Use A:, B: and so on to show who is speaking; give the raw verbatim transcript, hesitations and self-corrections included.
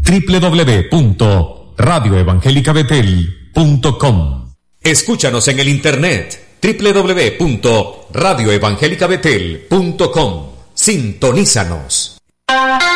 A: doble u doble u doble u punto radio evangélica betel punto com.
B: Escúchanos en el internet doble u doble u doble u punto radio evangélica betel punto com. Sintonízanos.